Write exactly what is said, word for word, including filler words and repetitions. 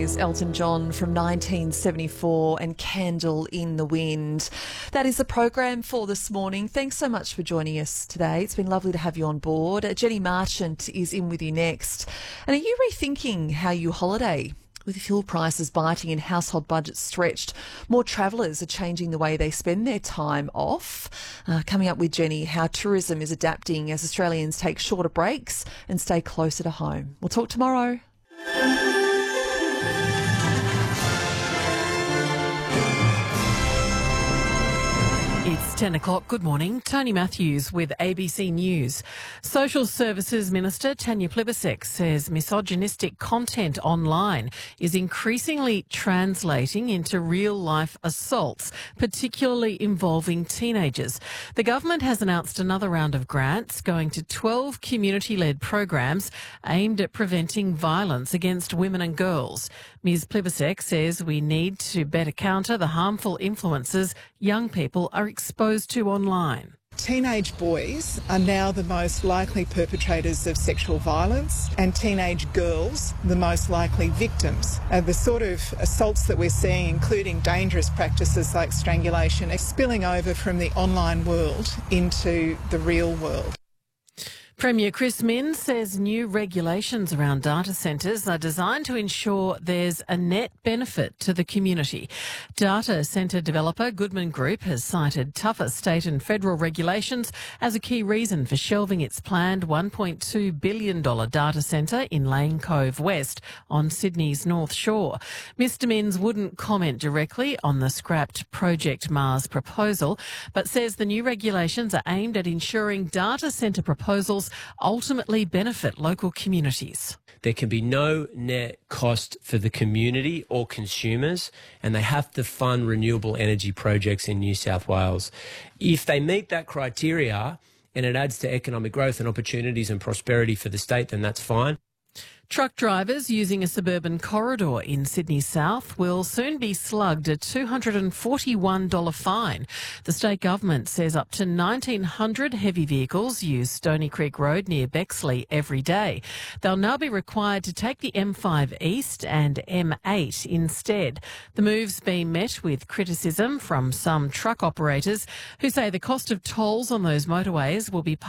is Elton John from nineteen seventy-four and Candle in the Wind. That is the program for this morning. Thanks so much for joining us today. It's been lovely to have you on board. Uh, Jenny Marchant is in with you next. And are you rethinking how you holiday? With fuel prices biting and household budgets stretched, more travellers are changing the way they spend their time off. Uh, coming up with Jenny, how tourism is adapting as Australians take shorter breaks and stay closer to home. We'll talk tomorrow. It's ten o'clock. Good morning. Tony Matthews with A B C News. Social Services Minister Tanya Plibersek says misogynistic content online is increasingly translating into real-life assaults, particularly involving teenagers. The government has announced another round of grants going to twelve community-led programs aimed at preventing violence against women and girls. Miz Plibersek says we need to better counter the harmful influences young people are exposed to online. Teenage boys are now the most likely perpetrators of sexual violence, and teenage girls the most likely victims. Uh, the sort of assaults that we're seeing, including dangerous practices like strangulation, are spilling over from the online world into the real world. Premier Chris Minns says new regulations around data centres are designed to ensure there's a net benefit to the community. Data centre developer Goodman Group has cited tougher state and federal regulations as a key reason for shelving its planned one point two billion dollars data centre in Lane Cove West on Sydney's North Shore. Mr Minns wouldn't comment directly on the scrapped Project Mars proposal, but says the new regulations are aimed at ensuring data centre proposals ultimately benefit local communities. There can be no net cost for the community or consumers, and they have to fund renewable energy projects in New South Wales. If they meet that criteria and it adds to economic growth and opportunities and prosperity for the state, then that's fine. Truck drivers using a suburban corridor in Sydney South will soon be slugged a two hundred forty-one dollars fine. The state government says up to nineteen hundred heavy vehicles use Stony Creek Road near Bexley every day. They'll now be required to take the M five East and M eight instead. The move's been met with criticism from some truck operators who say the cost of tolls on those motorways will be